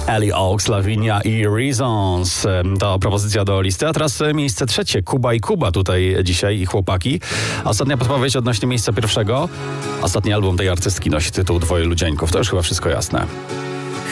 Ellie Oaks, Lavinia i Reasons. To propozycja do listy. A teraz miejsce trzecie. Kuba i Kuba tutaj dzisiaj i chłopaki. Ostatnia podpowiedź odnośnie miejsca pierwszego. Ostatni album tej artystki nosi tytuł Dwoje ludzieńków. To już chyba wszystko jasne.